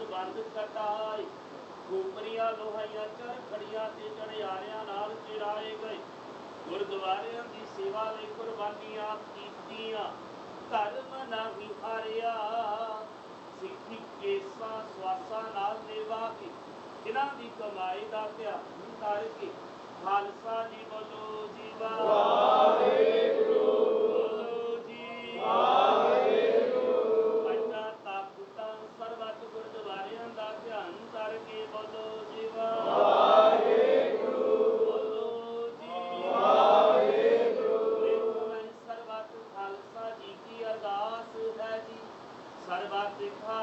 ਬੰਦ ਕਟਾਏ। ਖੋਪਰੀਆਂ ਲੋਹਾਈਆਂ ਚਰਖੜੀਆਂ ਤੇ ਚੜਿਆਰਿਆਂ ਨਾਲ ਚਿਰਾਏ ਗਏ। ਗੁਰਦੁਆਰਿਆਂ ਦੀ ਸੇਵਾ ਲਈ ਕੁਰਬਾਨੀਆਂ ਕੀਤੀਆਂ, ਧਰਮ ਨਹੀਂ ਹਾਰਿਆ। ਸਿੱਖੀ ਕੇਸਾਂ ਸਵਾਸਾਂ ਨਾਲ ਨਿਭਾ ਕੇ, ਜਿਨ੍ਹਾਂ ਦੀ ਕਮਾਈ ਦਾ ਧਿਆਨ ਕਰਕੇ ਖਾਲਸਾ ਜੀ